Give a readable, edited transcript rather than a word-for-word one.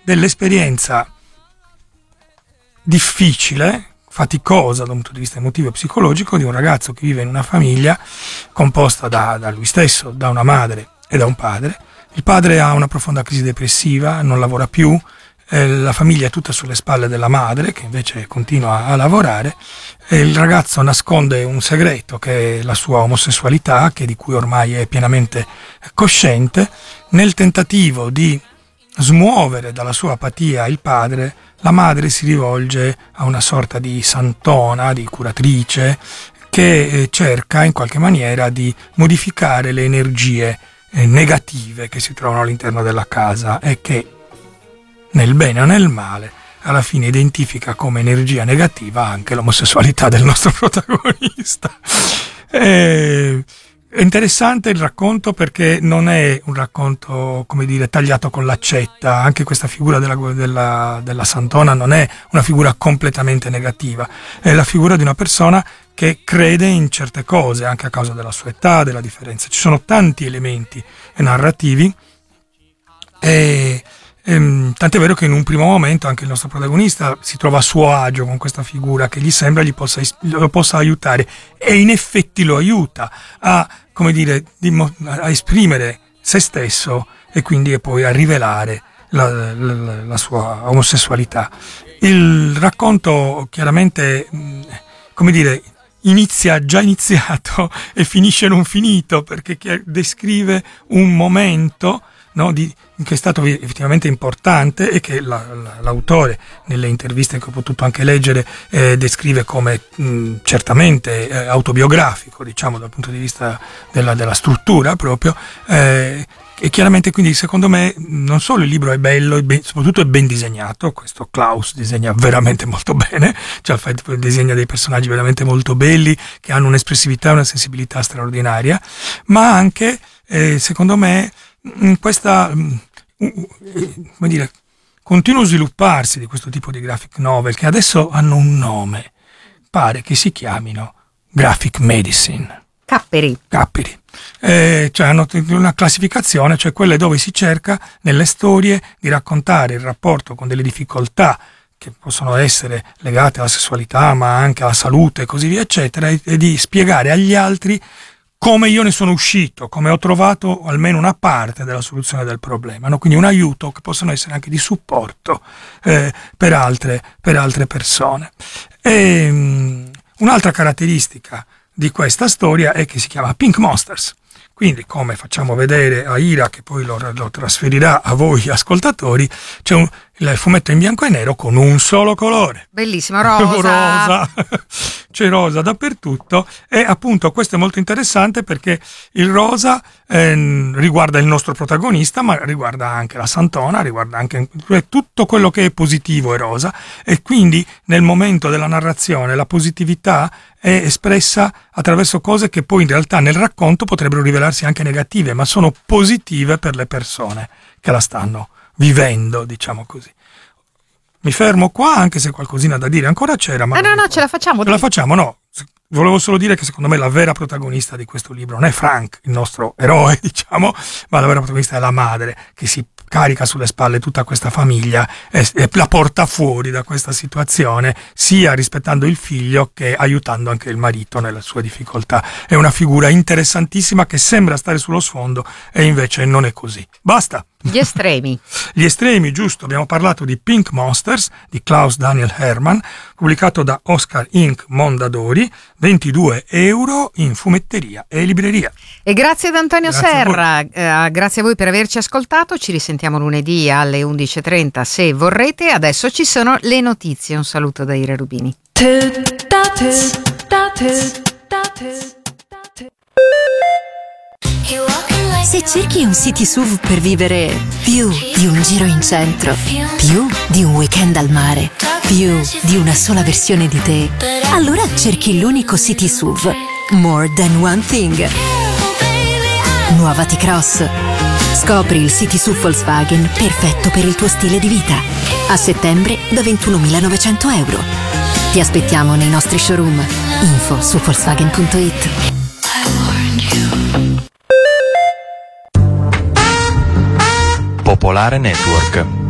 dell'esperienza difficile, faticosa da un punto di vista emotivo e psicologico di un ragazzo che vive in una famiglia composta da lui stesso, da una madre e da un padre. Il padre ha una profonda crisi depressiva, non lavora più, la famiglia è tutta sulle spalle della madre che invece continua a lavorare, e il ragazzo nasconde un segreto che è la sua omosessualità, di cui ormai è pienamente cosciente. Nel tentativo di smuovere dalla sua apatia il padre, la madre si rivolge a una sorta di santona, di curatrice, che cerca in qualche maniera di modificare le energie negative che si trovano all'interno della casa e che, nel bene o nel male, alla fine identifica come energia negativa anche l'omosessualità del nostro protagonista. È interessante il racconto perché non è un racconto, come dire, tagliato con l'accetta. Anche questa figura della santona non è una figura completamente negativa, è la figura di una persona che crede in certe cose, anche a causa della sua età, della differenza. Ci sono tanti elementi narrativi e tant'è vero che in un primo momento anche il nostro protagonista si trova a suo agio con questa figura che gli sembra lo possa aiutare, e in effetti lo aiuta a, come dire, a esprimere se stesso e quindi poi a rivelare la sua omosessualità. Il racconto chiaramente, come dire, già iniziato e finisce non finito, perché descrive un momento, no, che è stato effettivamente importante e che l'autore, nelle interviste che ho potuto anche leggere, descrive come certamente autobiografico, diciamo, dal punto di vista della struttura proprio. E chiaramente, quindi, secondo me, non solo il libro è bello, soprattutto è ben disegnato. Questo Klaus disegna veramente molto bene, cioè disegna dei personaggi veramente molto belli, che hanno un'espressività e una sensibilità straordinaria, ma anche, secondo me, in questa, come dire, continuo svilupparsi di questo tipo di graphic novel, che adesso hanno un nome, pare che si chiamino graphic medicine. Capperi. Cioè hanno una classificazione, cioè quelle dove si cerca nelle storie di raccontare il rapporto con delle difficoltà che possono essere legate alla sessualità, ma anche alla salute e così via, eccetera, e di spiegare agli altri come io ne sono uscito, come ho trovato almeno una parte della soluzione del problema, no? Quindi un aiuto che possono essere anche di supporto per altre persone. Un'altra caratteristica di questa storia è che si chiama Pink Monsters. Quindi, come facciamo vedere a Ira, che poi lo trasferirà a voi ascoltatori, c'è il fumetto in bianco e nero con un solo colore. Bellissimo, rosa. C'è rosa dappertutto, e appunto questo è molto interessante perché il rosa riguarda il nostro protagonista, ma riguarda anche la santona, riguarda anche tutto quello che è positivo è rosa, e quindi nel momento della narrazione la positività è espressa attraverso cose che poi in realtà nel racconto potrebbero rivelarsi anche negative, ma sono positive per le persone che la stanno vivendo, diciamo così. Mi fermo qua, anche se qualcosina da dire ancora c'era. Ma no, ce la facciamo. Ce la facciamo, no. Volevo solo dire che secondo me la vera protagonista di questo libro non è Frank, il nostro eroe, diciamo, ma la vera protagonista è la madre, che si carica sulle spalle tutta questa famiglia e la porta fuori da questa situazione, sia rispettando il figlio che aiutando anche il marito nelle sue difficoltà. È una figura interessantissima che sembra stare sullo sfondo e invece non è così. Basta! Gli estremi. Gli estremi, giusto. Abbiamo parlato di Pink Monsters di Klaus Daniel Hermann, pubblicato da Oscar Inc. Mondadori, 22 euro in fumetteria e libreria. E grazie ad Antonio Serra, grazie a voi per averci ascoltato. Ci risentiamo lunedì alle 11:30 se vorrete. Adesso ci sono le notizie. Un saluto da Ira Rubini. Se cerchi un city SUV per vivere più di un giro in centro, più di un weekend al mare, più di una sola versione di te, allora cerchi l'unico city SUV More Than One Thing. Nuova T-Cross. Scopri il city SUV Volkswagen perfetto per il tuo stile di vita. A settembre da 21.900 euro. Ti aspettiamo nei nostri showroom. Info su Volkswagen.it. Popolare Network.